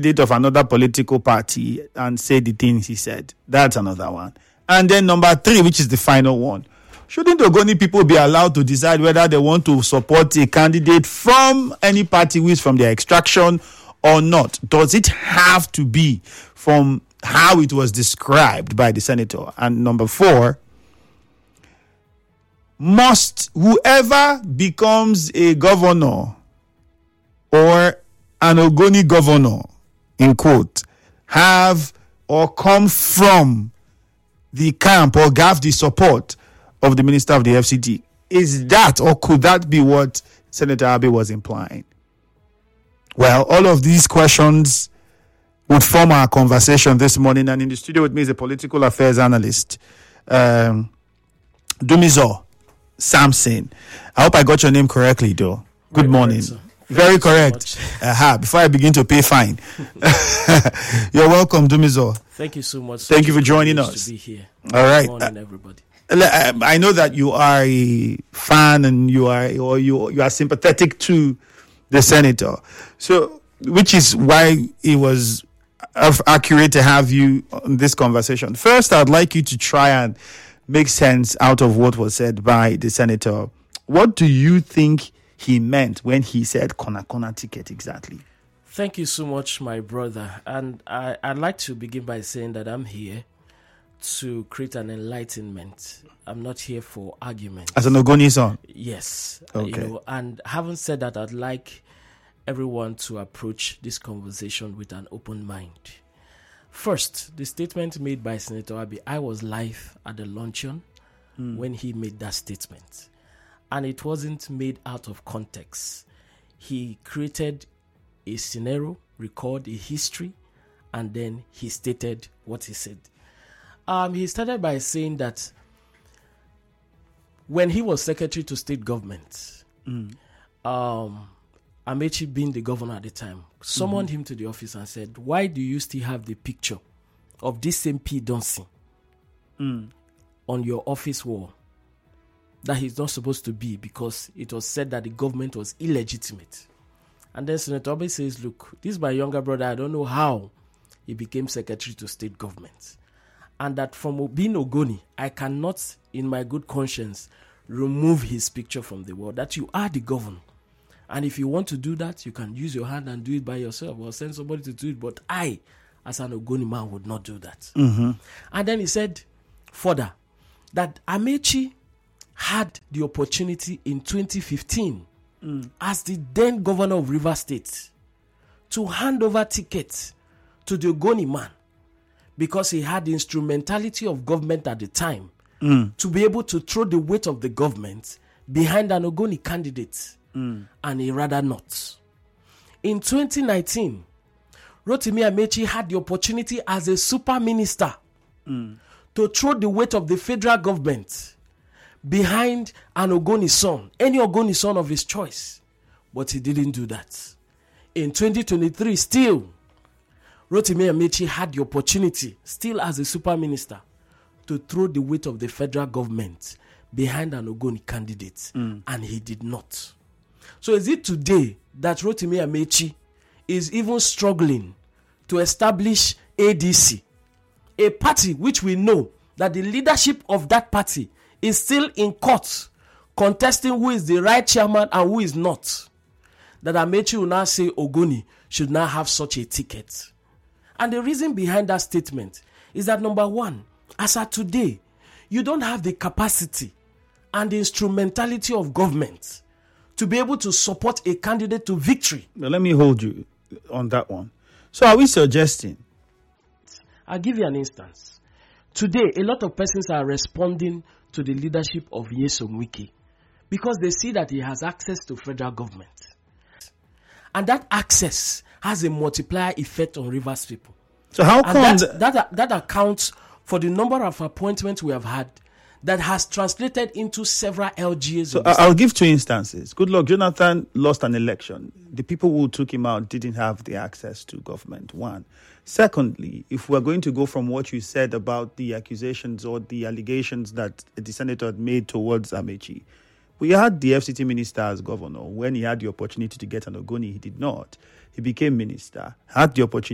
candidate of another political party and say the things he said. That's another one. And then number 3, which is the final one. Shouldn't Ogoni people be allowed to decide whether they want to support a candidate from any party who is from their extraction or not? Does it have to be from how it was described by the senator? And number 4, must whoever becomes a governor or an Ogoni governor, in quote, have or come from the camp or have the support of the minister of the FCT? Is that, or could that be what Senator Abbey was implying? Well, all of these questions would form our conversation this morning, and in the studio with me is a political affairs analyst, Dumizo Samson. I hope I got your name correctly, though. Good morning. Very correct. Before I begin to pay fine. You're welcome, Dumizo. Thank you so much. Thank you for joining us. To be here. All right. Good morning, everybody. I know that you are a fan and you are sympathetic to the senator. So, which is why it was accurate to have you on this conversation. First, I'd like you to try and make sense out of what was said by the senator. What do you think he meant when he said corner ticket exactly? Thank you so much, my brother. And I'd like to begin by saying that I'm here to create an enlightenment. I'm not here for argument. As an Ogoni son? Yes. Okay. And having said that, I'd like everyone to approach this conversation with an open mind. First, the statement made by Senator Abbey, I was live at the luncheon when he made that statement. And it wasn't made out of context. He created a scenario, recorded a history, and then he stated what he said. He started by saying that when he was secretary to state government, Amaechi, being the governor at the time, summoned him to the office and said, why do you still have the picture of this same P. Dunsin on your office wall? That he's not supposed to be, because it was said that the government was illegitimate. And then Senator Abbey says, look, this is my younger brother. I don't know how he became secretary to state government. And that from being Ogoni, I cannot, in my good conscience, remove his picture from the wall. That you are the governor. And if you want to do that, you can use your hand and do it by yourself or send somebody to do it. But I, as an Ogoni man, would not do that. And then he said further that Amaechi had the opportunity in 2015 as the then governor of Rivers State to hand over tickets to the Ogoni man, because he had the instrumentality of government at the time to be able to throw the weight of the government behind an Ogoni candidate, and he rather not. In 2019, Rotimi Amaechi had the opportunity as a super minister to throw the weight of the federal government behind an Ogoni son, any Ogoni son of his choice. But he didn't do that. In 2023, still, Rotimi Amaechi had the opportunity, still as a super minister, to throw the weight of the federal government behind an Ogoni candidate, and he did not. So is it today that Rotimi Amaechi is even struggling to establish ADC, a party which we know that the leadership of that party is still in court contesting who is the right chairman and who is not, that Amaechi will now say Ogoni should now have such a ticket? And the reason behind that statement is that, number one, as of today, you don't have the capacity and the instrumentality of government to be able to support a candidate to victory. Now, let me hold you on that one. So are we suggesting? I'll give you an instance. Today, a lot of persons are responding to the leadership of Nyesom Wike because they see that he has access to federal government. And that access has a multiplier effect on Rivers people. So how come that accounts for the number of appointments we have had that has translated into several LGAs. So I'll give 2 instances. Goodluck Jonathan lost an election. The people who took him out didn't have the access to government, one. Secondly, if we're going to go from what you said about the accusations or the allegations that the senator had made towards Amaechi, we had the FCT minister as governor. When he had the opportunity to get an Ogoni, he did not. He became minister, had the opportunity